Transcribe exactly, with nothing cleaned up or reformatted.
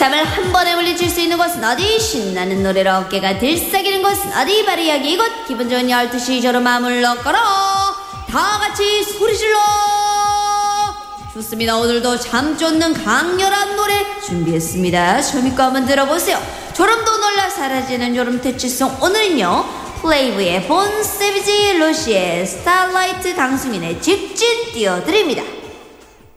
잠을 한 번에 물리칠 수 있는 곳은 어디? 신나는 노래로 어깨가 들썩이는 곳은 어디? 바로 여기 이곳. 기분 좋은 열두 시 저로 마음을 넣거라. 다 같이 소리 질러. 좋습니다. 오늘도 잠 쫓는 강렬한 노래 준비했습니다. 재밌고 한번 들어보세요. 졸음도 놀라 사라지는 졸음 퇴치송. 오늘은요 플레이브의 본 세비지 로시의 스타라이트 강승인의 직진 띄워드립니다.